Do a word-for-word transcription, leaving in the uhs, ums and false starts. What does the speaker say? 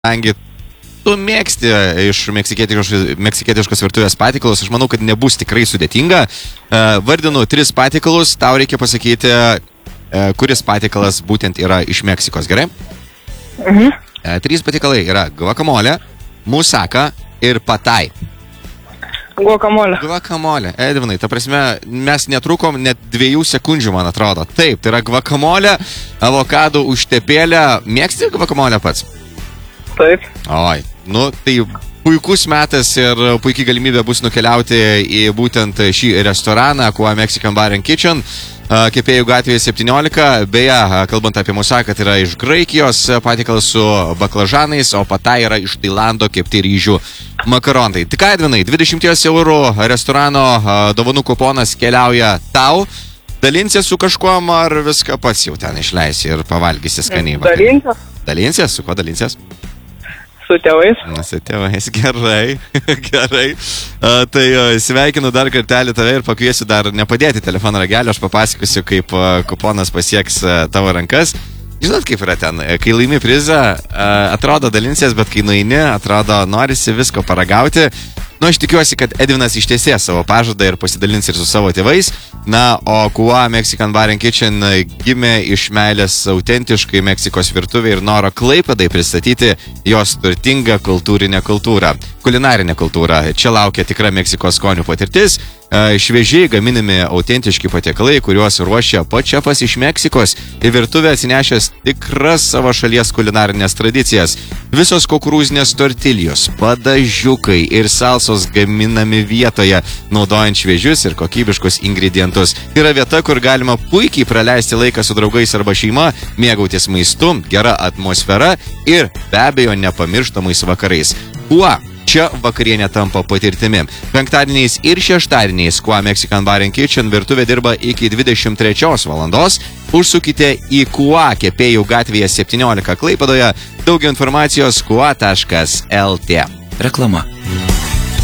Angi, tu mėgsti iš meksikietiškos, meksikietiškos virtuvės patikalus, aš manau, kad nebus tikrai sudėtinga. Vardinu tris patikalus, tau reikia pasakyti, kuris patikalas būtent yra iš Meksikos, gerai? Mhm. Trys patikalai yra guacamole, musaka ir patai. Guacamole. Guacamole. Edvinai, ta prasme, mes netrukom net dviejų sekundžių, man atrodo. Taip, tai yra guacamole, avokadų užtepėlė. Mėgsti guacamole pats? Taip. Oi, nu tai puikus metas ir puikiai galimybė bus nukeliauti į būtent šį restoraną, Kua Mexican Bar and Kitchen, Kepėjų gatvėje septyniolika. Beje, kalbant apie musaką, tai yra iš Graikijos patikalas su baklažanais, o patai yra iš Tailando kepti ryžių makaronai. Tik Edvinai, dvidešimt eurų restorano dovanų kuponas keliauja tau. Dalinsies su kažkuom ar viską pats jau ten išleisi ir pavalgysi skaniai? Dalinsies. Dalinsies? Su kuo dalinsies? Su tėvais. Na, su tėvais, gerai, gerai. A, tai a, sveikinu dar kartelį tave ir pakviesiu dar nepadėti telefono ragelio, aš papasakosiu, kaip a, kuponas pasieks a, tavo rankas. Žinot, kaip yra ten, kai laimi prizą, a, atrodo dalinsies, bet kai nueini, atrodo norisi visko paragauti. Nu, aš tikiuosi, kad Edvinas ištiesės savo pažadą ir pasidalins ir su savo tėvais. Na, o Kua Mexican Bar and Kitchen gimė iš meilės autentiškai Meksikos virtuvė ir noro Klaipėdai pristatyti jos turtingą kultūrinę kultūrą. Kulinarinę kultūrą. Čia laukia tikra Meksikos skonių patirtis. Šviežiai gaminami autentiški patiekalai, kuriuos ruošia pats šefas iš Meksikos. Į virtuvę atsinešęs tikras savo šalies kulinarinės tradicijas. Visos kukurūzinės tortilijos, padažiukai ir salsos gaminami vietoje, naudojant šviežius ir kokybiškus ingredientus. Yra vieta, kur galima puikiai praleisti laiką su draugais arba šeima, mėgautis maistu, gera atmosfera ir be abejo nepamirštamais vakarais. Kuo? Čia vakarienė tampa patirtimi. Penktadieniais ir šeštadieniais Kua Mexican Bar and Kitchen virtuvė dirba iki dvidešimt trečios valandos. Užsukite į Kua Kepėjų gatvėje septyniolika Klaipėdoje. Daugiau informacijos kua taškas lt. Reklama.